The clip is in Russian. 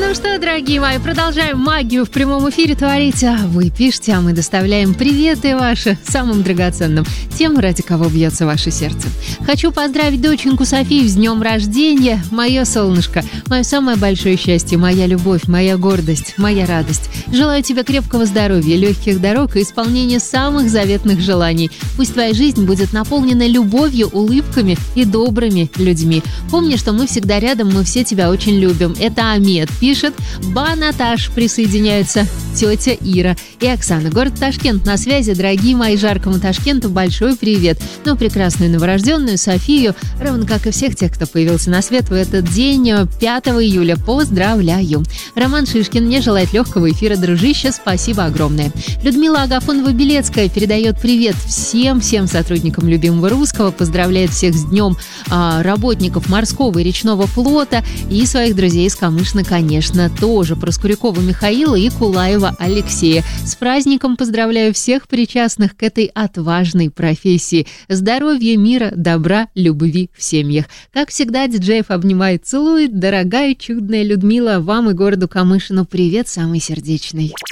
Ну что, дорогие мои, продолжаем магию в прямом эфире творить. А вы пишите, а мы доставляем приветы ваши самым драгоценным, тем, ради кого бьется ваше сердце. Хочу поздравить доченьку Софию с днем рождения. Мое солнышко, мое самое большое счастье, моя любовь, моя гордость, моя радость. Желаю тебе крепкого здоровья, легких дорог и исполнения самых заветных желаний. Пусть твоя жизнь будет наполнена любовью, улыбками и добрыми людьми. Помни, что мы всегда рядом, мы все тебя очень любим. Это Амед пишет, Наташ присоединяются, тетя Ира и Оксана. Город Ташкент на связи, дорогие мои, жаркому Ташкенту большой привет. Ну, прекрасную новорожденную Софию, равно как и всех тех, кто появился на свет в этот день, 5 июля. Поздравляю. Роман Шишкин мне желает легкого эфира, дружище, спасибо огромное. Людмила Агафонова-Белецкая передает привет всем сотрудникам любимого русского, поздравляет всех с днем работников морского и речного флота и своих друзей из Камышина, конечно, тоже. Проскурякова Михаила и Кулаева Алексея. С праздником поздравляю всех причастных к этой отважной профессии. Здоровья, мира, добра, любви в семьях. Как всегда, диджеев обнимает, целует. Дорогая, чудная Людмила, вам и городу Камышину привет самый сердечный.